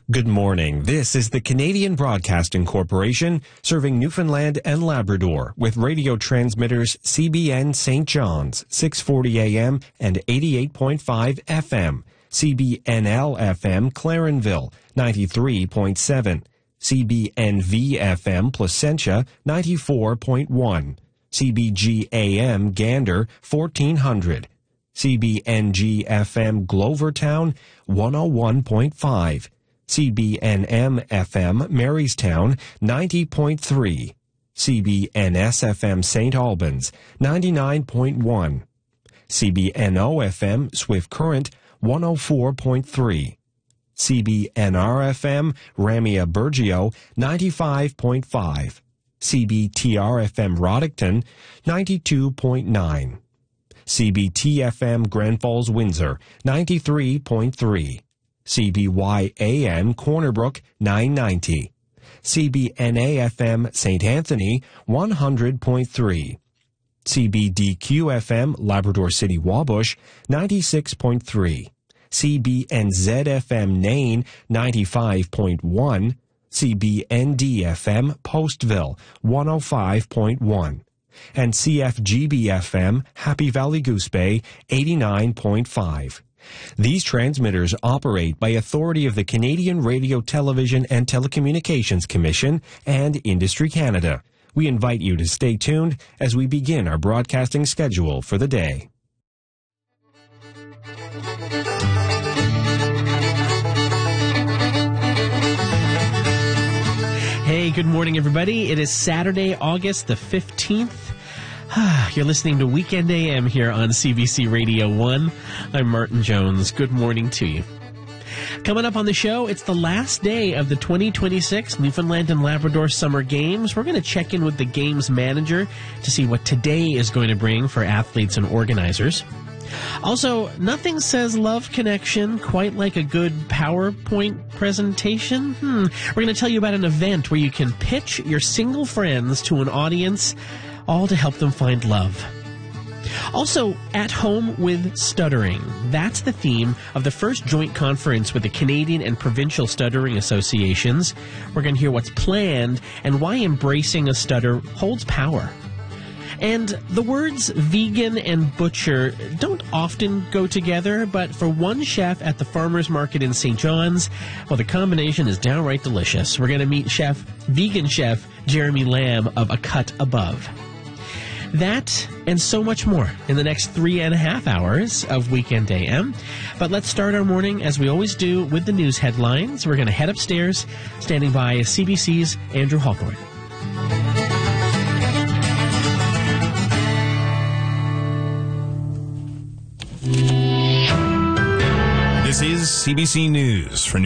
Good morning. This is the Canadian Broadcasting Corporation, serving Newfoundland and Labrador with radio transmitters CBN St. John's, 640 AM and 88.5 FM, CBNL FM Clarenville, 93.7, CBNV FM Placentia, 94.1, CBG AM Gander, 1400, CBNG FM Glovertown, 101.5, CBNM FM Marystown, 90.3. CBNS FM St. Albans, 99.1. CBNO FM Swift Current, 104.3. CBNR FM Ramia Bergio, 95.5. CBTR FM Roddickton, 92.9. CBT FM Grand Falls Windsor, 93.3. CBY-AM Corner Brook, 990. CBNA-FM St. Anthony, 100.3. CBDQ-FM Labrador City Wabush, 96.3. CBNZ-FM Nain, 95.1. CBND-FM Postville, 105.1. And CFGB-FM Happy Valley Goose Bay, 89.5. These transmitters operate by authority of the Canadian Radio, Television and Telecommunications Commission and Industry Canada. We invite you to stay tuned as we begin our broadcasting schedule for the day. Hey, good morning, everybody. It is Saturday, August the 15th. You're listening to Weekend AM here on CBC Radio 1. I'm Martin Jones. Good morning to you. Coming up on the show, it's the last day of the 2026 Newfoundland and Labrador Summer Games. We're going to check in with the games manager to see what today is going to bring for athletes and organizers. Also, nothing says love connection quite like a good PowerPoint presentation. We're going to tell you about an event where you can pitch your single friends to an audience, all to help them find love. Also, at home with stuttering. That's the theme of the first joint conference with the Canadian and Provincial Stuttering Associations. We're going to hear what's planned and why embracing a stutter holds power. And the words vegan and butcher don't often go together, but for one chef at the farmer's market in St. John's, well, the combination is downright delicious. We're going to meet vegan chef Jeremy Lamb of A Cut Above. That and so much more in the next 3.5 hours of Weekend AM. But let's start our morning, as we always do, with the news headlines. We're going to head upstairs. Standing by is CBC's Andrew Hawthorne. This is CBC News for